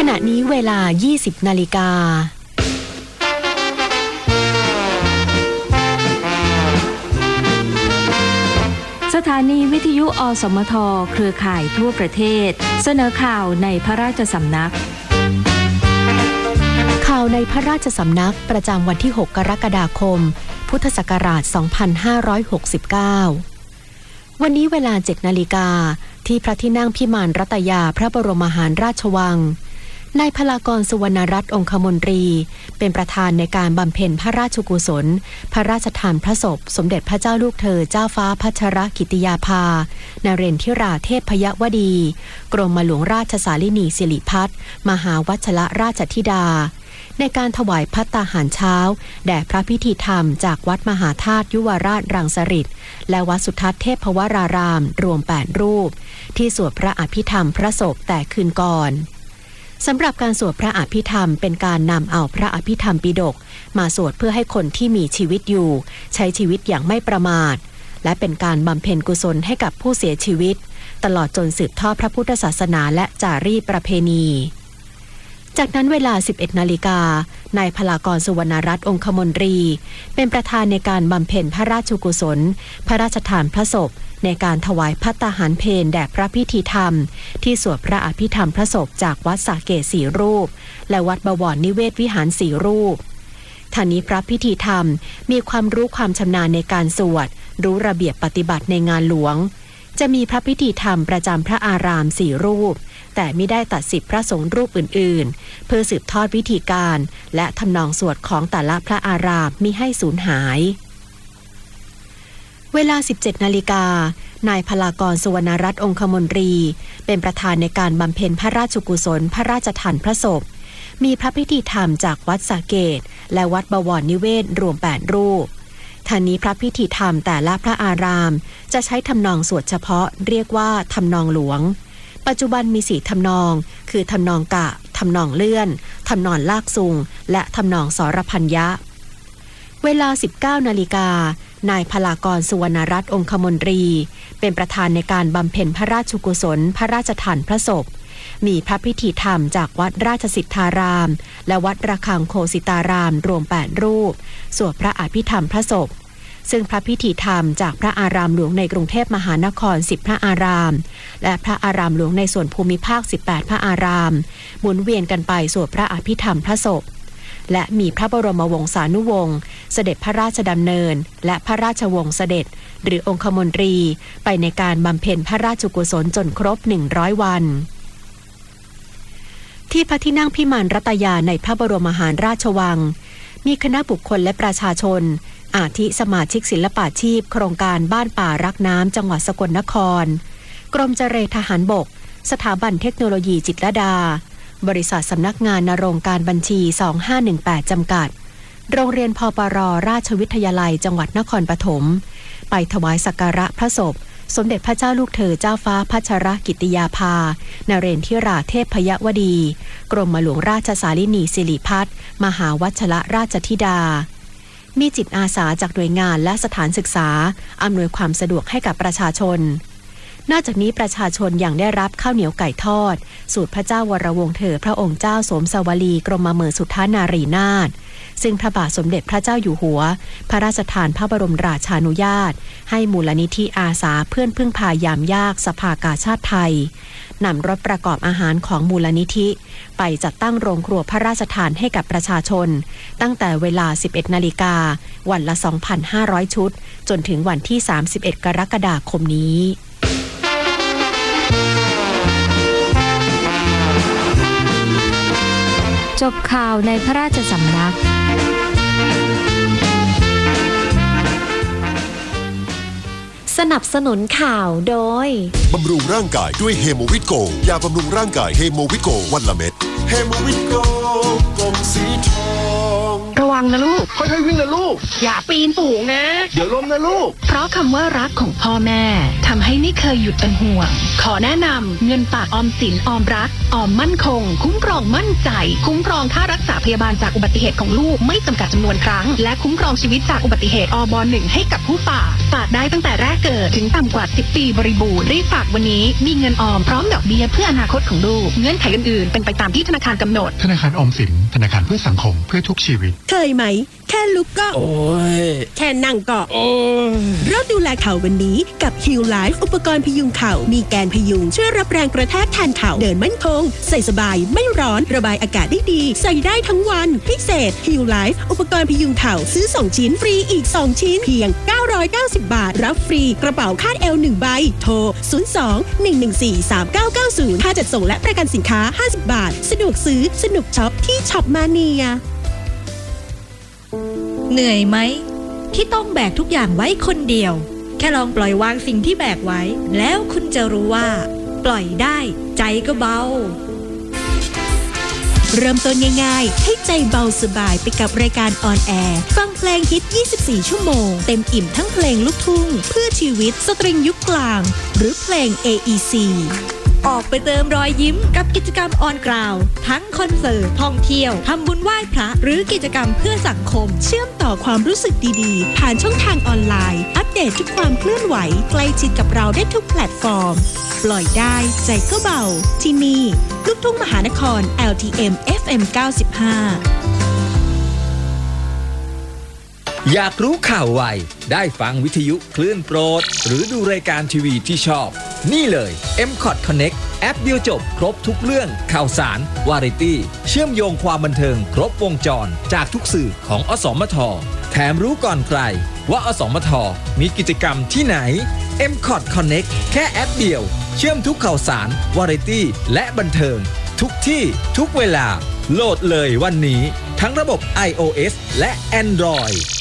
ณะนี้เวลา 20 นาฬิกาสถานีวิทยุอสมทเครือข่ายทั่วประเทศเสนอข่าวในพระราชสำนักข่าวในพระราชสำนักประจำวันที่ 6 กรกฎาคม พุทธศักราช 2569 วันนี้เวลา 7 นาฬิกาที่พระที่นั่งพิมานรัตยาพระบรมมหาราชวังนายพลากร สุวรรณรัตน์องคมนตรีเป็นประธานในการบำเพ็ญพระราชกุศลพระราชทานพระศพสมเด็จพระเจ้าลูกเธอเจ้าฟ้าพัชรกิติยาภานเรนทิราเทพยวดีกรมหลวงราชสารินีสิริพัฒน์มหาวัชรราชธิดาในการถวายภัตตาหารเช้าแด่พระพิธีธรรมจากวัดมหาธาตุยุวราชรังสฤษฎ์และวัดสุทัศน์เทพวรารามรวม 8 รูปที่สวดพระอภิธรรมพระศพแต่คืนก่อนสำหรับการสวดพระอภิธรรมเป็นการนำเอาพระอภิธรรมปิฎกมาสวดเพื่อให้คนที่มีชีวิตอยู่ใช้ชีวิตอย่างไม่ประมาทและเป็นการบำเพ็ญกุศลให้กับผู้เสียชีวิตตลอดจนสืบทอดพระพุทธศาสนาและจารีตประเพณีจากนั้นเวลา 11 นาฬิกานายพลากร สุวรรณรัตน์องคมนตรีเป็นประธานในการบำเพ็ญพระราชกุศลพระราชทานพระศพในการถวายภัตตาหารเพลแด่พระพิธีธรรมที่สวดพระอภิธรรมพระศพจากวัดสระเกษ4 รูปและวัดบวรนิเวศวิหาร4 รูปท่านี้พระพิธีธรรมมีความรู้ความชำนาญในการสวดรู้ระเบียบปฏิบัติในงานหลวงจะมีพระพิธีธรรมประจำพระอาราม4 รูปแต่ไม่ได้ตัดสิทธิพระสงฆ์รูปอื่นๆเพื่อสืบทอดวิธีการและทำนองสวดของแต่ละพระอารามมิให้สูญหายเวลา 17 นาฬิกานายพลากร สุวรรณรัตน์องคมนตรีเป็นประธานในการบำเพ็ญพระราชกุศลพระราชทานพระศพมีพระพิธีธรรมจากวัดสระเกษและวัดบวรนิเวศรวม 8 รูปท่านี้พระพิธีธรรมแต่ละพระอารามจะใช้ทำนองสวดเฉพาะเรียกว่าทำนองหลวงปัจจุบันมี4ทำนองคือทำนองกะทำนองเลื่อนทำนองลากซุงและทำนองสรพัญญะเวลา 19 นาฬิกานายพลากร สุวรรณรัตน์องคมนตรีเป็นประธานในการบำเพ็ญพระราชกุศลพระราชทานพระศพมีพระพิธีธรรมจากวัดราชสิทธารามและวัดระฆังโคสิตารามรวม 8 รูปสวดพระอภิธรรมพระศพซึ่งพระพิธีธรรมจากพระอารามหลวงในกรุงเทพมหานคร10พระอารามและพระอารามหลวงในส่วนภูมิภาค18พระอารามหมุนเวียนกันไปสวดพระอภิธรรมพระศพและมีพระบรมวงศานุวงศ์เสด็จพระราชดำเนินและพระราชวงศ์เสด็จหรือองคมนตรีไปในการบำเพ็ญพระราชกุศลจนครบ100 วันที่พระที่นั่งพิมานรัตยาในพระบรมมหาราชวังมีคณะบุคคลและประชาชนอาทิสมาชิกศิลปาชีพโครงการบ้านป่ารักน้ำจังหวัดสกลนครกรมเจรทหารบกสถาบันเทคโนโลยีจิตรลดาบริษัทสำนักงานณรงค์การบัญชี2518จำกัดโรงเรียนพปรราชวิทยาลัยจังหวัดนครปฐมไปถวายสักการะพระศพสมเด็จพระเจ้าลูกเธอเจ้าฟ้าพัชรกิติยาภานเรนทิราเทพยวดีกรมหลวงราชสารินีสิริพัฒน์มหาวัชรราชธิดามีจิตอาสาจากหน่วยงานและสถานศึกษาอำนวยความสะดวกให้กับประชาชนนอกจากนี้ประชาชนยังได้รับข้าวเหนียวไก่ทอดสูตรพระเจ้าวรวงศ์เธอพระองค์เจ้าสมสวลีกรมเหมินสุทธานารีนาถซึ่งพระบาทสมเด็จพระเจ้าอยู่หัวพระราชทานพระบรมราชานุญาตให้มูลนิธิอาสาเพื่อนพึ่งพายามยากสภากาชาดไทยนำรถประกอบอาหารของมูลนิธิไปจัดตั้งโรงครัวพระราชทานให้กับประชาชนตั้งแต่เวลา 11 นาฬิกาวันละ 2,500 ชุดจนถึงวันที่ 31 กรกฎาคมนี้จบข่าวในพระราชสำนักสนับสนุนข่าวโดยบำรุงร่างกายด้วยเฮโมวิตโกยาบำรุงร่างกายเฮโมวิตโกวันละเม็ดเฮโมวิตโกกล่องสีทองระวังวังนะลูกค่อยๆวิ่งนะลูกอย่าปีนสูงนะเดี๋ยวล้มนะลูกเพราะคำว่ารักของพ่อแม่ทำให้ไม่เคยหยุดเป็นห่วงขอแนะนำเงินฝากออมสินออมรักออมมั่นคงคุ้มครองมั่นใจคุ้มครองค่ารักษาพยาบาลจากอุบัติเหตุของลูกไม่จำกัดจำนวนครั้งและคุ้มครองชีวิตจากอุบัติเหตุอบ.1 ให้กับผู้ฝากได้ตั้งแต่แรกเกิดถึงต่ำกว่า10 ปีบริบูรณ์รีบฝากวันนี้มีเงินออมพร้อมดอกเบี้ยเพื่ออนาคตของลูกเงื่อนไขอื่นๆเป็นไปตามที่ธนาคารกำหนดธนาคารออมสินธนาคารเพื่อสังคมเพื่อทุกชีวิตเคยไหมแค่ลุกก็โอ้ยแค่นั่งก็โอ้ยเริ่มดูแลเข่าวันนี้กับ Heal Life อุปกรณ์พยุงเข่ามีแกนพยุงช่วยรับแรงกระแทกแทนเข่าเดินมั่นคงใส่สบายไม่ร้อนระบายอากาศได้ดีใส่ได้ทั้งวันพิเศษ Heal Life อุปกรณ์พยุงเข่าซื้อ2ชิ้นฟรีอีก2ชิ้นเพียง990 บาทรับฟรีกระเป๋าคาดเอว1ใบโทร02-114-3990ค่าจัดส่งและประกันสินค้า50 บาทสะดวกซื้อสนุกช็อปที่ช็อปมาเนียเหนื่อยไหมที่ต้องแบกทุกอย่างไว้คนเดียวแค่ลองปล่อยวางสิ่งที่แบกไว้แล้วคุณจะรู้ว่าปล่อยได้ใจก็เบาเริ่มต้นง่ายๆให้ใจเบาสบายไปกับรายการออนแอร์ฟังเพลงฮิต24 ชั่วโมงเต็มอิ่มทั้งเพลงลูกทุ่งเพื่อชีวิตสตริงยุคกลางหรือเพลง AEC ออกไปเติมรอยยิ้มกับกิจกรรมออนกราวทั้งคอนเสิร์ตท่องเที่ยวทำบุญไหว้พระหรือกิจกรรมเพื่อสังคมเชื่อมต่อความรู้สึกดีๆผ่านช่องทางออนไลน์อัปเดตทุกความเคลื่อนไหวใกล้ชิดกับเราได้ทุกแพลตฟอร์มปล่อยได้ใจก็เบาที่นี่ลูกทุ่งมหานคร LTM FM 95 อยากรู้ข่าวไวได้ฟังวิทยุคลื่นโปรดหรือดูรายการทีวีที่ชอบนี่เลย MCOT Connect แอปเดียวจบครบทุกเรื่องข่าวสารวาไรตี้เชื่อมโยงความบันเทิงครบวงจรจากทุกสื่อของอสมทแถมรู้ก่อนใครว่าอสมทมีกิจกรรมที่ไหน MCOT Connect แค่แอปเดียวเชื่อมทุกข่าวสารวาไรตี้และบันเทิงทุกที่ทุกเวลาโหลดเลยวันนี้ทั้งระบบ iOS และ Android